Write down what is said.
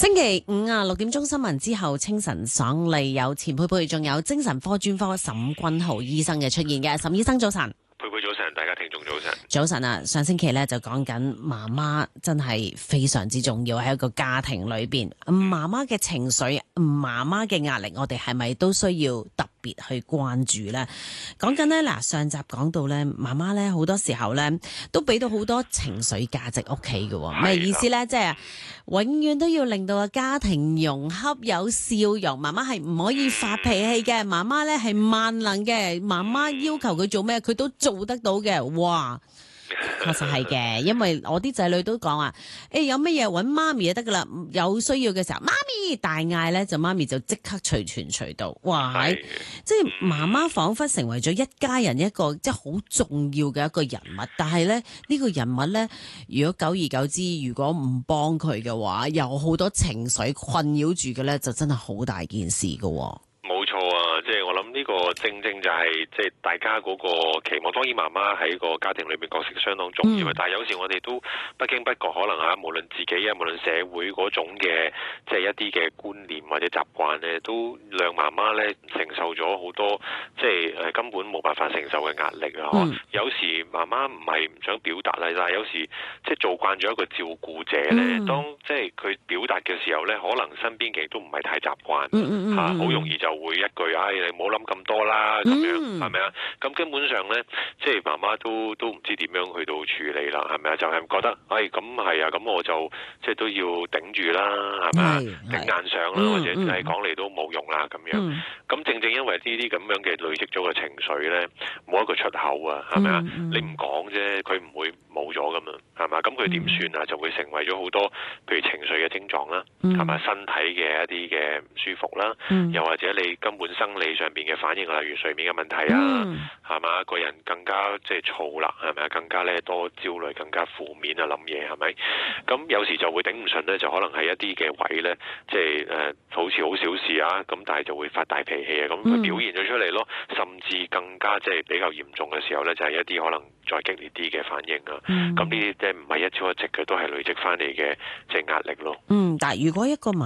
星期五啊，6點鐘新聞之後，清晨爽利有錢佩佩，仲有精神科專科沈君豪醫生嘅出現嘅。沈醫生早晨。 佩佩早晨，大家聽眾早晨。 早晨啊，上星期咧就講緊媽媽真係非常之重要喺一個家庭裏邊，媽媽嘅情緒、媽媽嘅壓力，我哋係咪都需要特別去關注呢？講緊呢，嗱，上集講到咧，媽媽咧好多時候咧都俾到好多情緒價值屋企嘅，咩意思咧？即係永遠都要令到個家庭融洽有笑容，媽媽係唔可以發脾氣嘅，媽媽咧係萬能嘅，媽媽要求佢做咩佢都做得到嘅，哇！確實係嘅，因為我啲仔女都講啊，有乜嘢揾媽咪就得噶啦，有需要嘅時候，媽咪大嗌咧，就媽咪就即刻隨傳隨到，哇！即係媽媽彷彿成為咗一家人一個即係好重要嘅一個人物，但係咧呢個人物咧，如果久而久之，如果唔幫佢嘅話，有好多情緒困擾住嘅咧，就真係好大件事噶。 冇錯啊，即係我諗呢個正正就係即係大家嗰個期望。當然媽媽喺個家庭裏面角色相當重要，但係有時我哋都不經不覺可能無論自己啊，無論社會嗰種嘅即係一啲嘅觀念或者習慣咧，都讓媽媽咧承受咗好多即係根本冇辦法承受嘅壓力啊！有時媽媽唔係唔想表達啦，但係有時即係做慣咗一個照顧者咧，當即係佢表達嘅時候咧，可能身邊嘅亦都唔係太習慣，好容易就會一句你唔好諗咁多啦，咁樣係咪啊？咁根本上咧，即係媽媽都唔知點樣去到處理啦，係咪啊？就係覺得，咁係啊，咁我就即係都要頂住啦，係咪啊？頂硬上啦，或者係講嚟都冇用啦，咁樣。咁正正因為呢啲咁樣嘅累積咗嘅情緒咧，冇一個出口啊，係咪啊？你唔講啫，佢唔會冇咗噶嘛，係嘛？咁佢點算啊？就會成為咗好多，譬如情緒嘅症狀啦，係咪？身體嘅一啲嘅唔舒服啦，又或者你根本生理上邊嘅反應，例如睡眠嘅問題啊，係嘛？個人更加即係燥啦，係咪啊？更加咧多焦慮，更加負面啊，諗嘢係咪？咁有時就會頂唔順咧，就可能係一啲嘅位咧，即係好似好小事啊，咁但係就會發大脾氣啊，咁佢表現咗出嚟咯，甚至更加即係比較嚴重嘅時候咧，就係一啲可能再激烈啲嘅反應啊。咁呢啲即係唔係一朝一夕嘅，都係累積翻嚟嘅即係壓力咯。但係如果一個